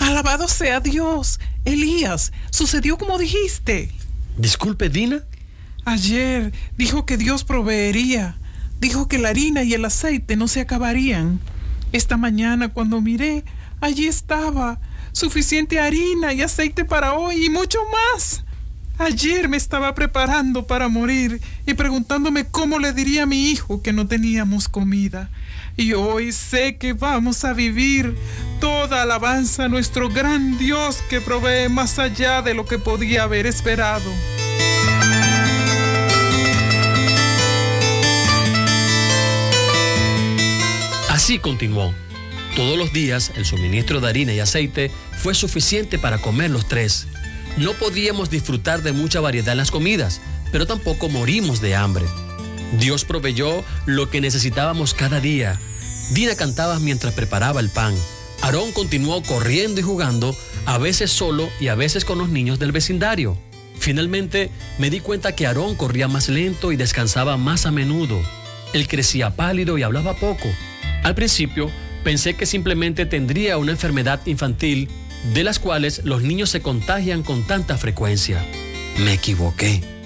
Alabado sea Dios. Elías, sucedió como dijiste. Disculpe, Dina. Ayer dijo que Dios proveería. Dijo que la harina y el aceite no se acabarían. Esta mañana cuando miré, allí estaba. Suficiente harina y aceite para hoy y mucho más. Ayer me estaba preparando para morir y preguntándome cómo le diría a mi hijo que no teníamos comida. Y hoy sé que vamos a vivir. Toda alabanza a nuestro gran Dios que provee más allá de lo que podía haber esperado. Así continuó. Todos los días el suministro de harina y aceite fue suficiente para comer los tres. No podíamos disfrutar de mucha variedad en las comidas, pero tampoco morimos de hambre. Dios proveyó lo que necesitábamos cada día. Dina cantaba mientras preparaba el pan. Aarón continuó corriendo y jugando, a veces solo y a veces con los niños del vecindario. Finalmente me di cuenta que Aarón corría más lento y descansaba más a menudo. Él crecía pálido y hablaba poco. Al principio pensé que simplemente tendría una enfermedad infantil de las cuales los niños se contagian con tanta frecuencia. Me equivoqué.